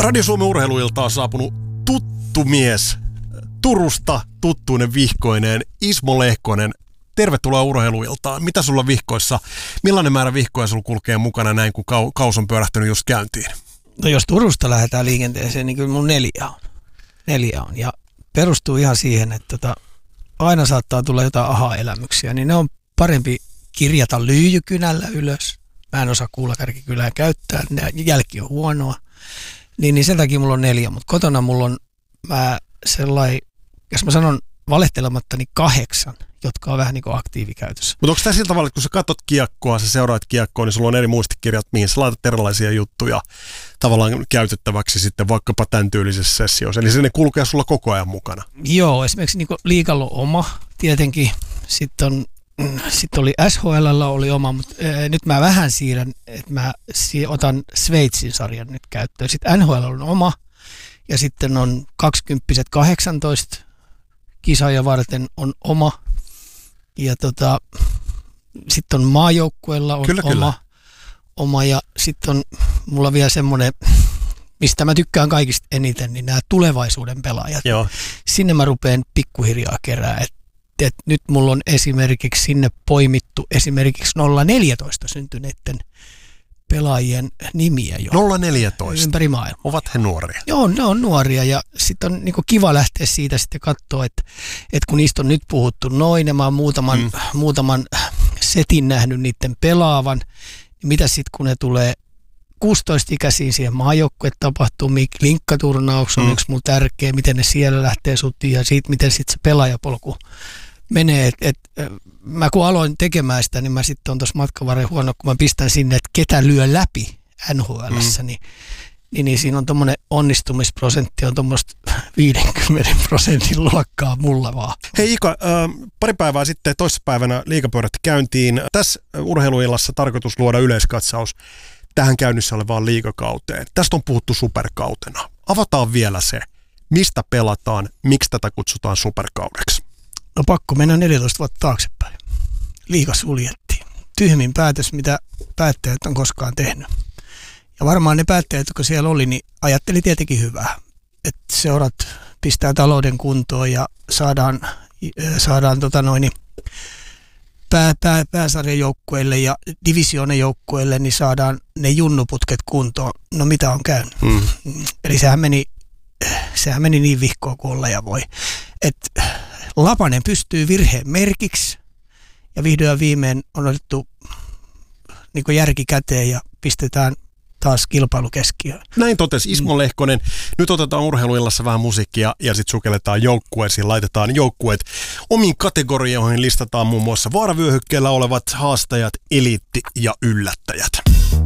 Radio Suomen urheiluilta on saapunut tuttu mies. Turusta tuttuinen vihkoineen Ismo Lehkonen. Tervetuloa urheiluiltaan. Mitä sulla vihkoissa? Millainen määrä vihkoja sulla kulkee mukana näin, kun kaus on pyörähtynyt just käyntiin? No jos Turusta lähdetään liikenteeseen, niin kyllä mun 4 on. 4 on. Ja perustuu ihan siihen, että aina saattaa tulla jotain aha-elämyksiä, niin ne on parempi kirjata lyijykynällä ylös. Mä en osaa kuulakärkikylää käyttää, jälki on huonoa. Niin sen takia mulla on 4, mutta kotona mulla on sellainen, jos mä sanon valehtelematta, niin 8, jotka on vähän niin kuin aktiivikäytössä. Mutta onko tämä sillä tavalla, että kun sä katsot kiekkoa, sä seuraat kiekkoa, niin sulla on eri muistikirjat, mihin sä laitat erilaisia juttuja tavallaan käytettäväksi sitten vaikkapa tämän tyylisessä sessiossa. Eli se kulkee sulla koko ajan mukana. Joo, esimerkiksi niin liigalla on oma tietenkin. Sitten oli SHL:llä oli oma, mutta nyt mä vähän siirrän, että mä otan Sveitsin sarjan nyt käyttöön. Sitten NHL on oma ja sitten on 20-18 kisoja varten on oma. Ja sitten on maajoukkueella on oma ja sitten on mulla vielä semmoinen, mistä mä tykkään kaikista eniten, niin nämä tulevaisuuden pelaajat. Joo. Sinne mä rupean pikkuhiljaa kerää, että nyt mulla on esimerkiksi sinne poimittu esimerkiksi 014 syntyneiden pelaajien nimiä jo. 014? Ympäri maailmaa. Ovat he nuoria? Joo, ne on nuoria ja sitten on niinku kiva lähteä siitä sitten katsoa, että kun niistä on nyt puhuttu noin ja mä oon muutaman setin nähnyt niiden pelaavan, niin mitä sitten kun ne tulee 16-ikäisiin siihen maajoukkueen tapahtuu, linkkaturnaus on yksi mun tärkeä, miten ne siellä lähtee sutiin ja siitä, miten sitten se pelaajapolku menee. Mä kun aloin tekemään sitä, niin mä sitten on tuossa matkan varrella huono, kun mä pistän sinne, että ketä lyö läpi NHL:ssä, niin siinä on tommoinen onnistumisprosentti, on tuommoista 50% luokkaa mulla vaan. Hei Ika, pari päivää sitten toissapäivänä liiga pyörähti käyntiin. Tässä urheiluillassa tarkoitus luoda yleiskatsaus tähän käynnissä olevaan liigakauteen. Tästä on puhuttu superkautena. Avataan vielä se, mistä pelataan, miksi tätä kutsutaan superkaudeksi. No pakko mennä 14 vuotta taaksepäin. Liiga suljettiin. Tyhmin päätös, mitä päättäjät on koskaan tehnyt. Ja varmaan ne päättäjät, jotka siellä oli, niin ajatteli tietenkin hyvää. Että seurat pistää talouden kuntoon ja saadaan pääsarjajoukkueille ja divisioonijoukkueille, niin saadaan ne junnuputket kuntoon. No mitä on käynyt? Eli sehän meni niin vihkoon kuin olla ja voi. Että Lapanen pystyy virheen merkiksi ja vihdoin ja viimein on otettu niin järki käteen ja pistetään taas kilpailu keskiöön. Näin totesi Ismo Lehkonen. Nyt otetaan urheiluillassa vähän musiikkia ja sitten sukelletaan joukkueisiin. Laitetaan joukkueet omiin kategorioihin, listataan muun muassa vaaravyöhykkeellä olevat haastajat, eliitti ja yllättäjät.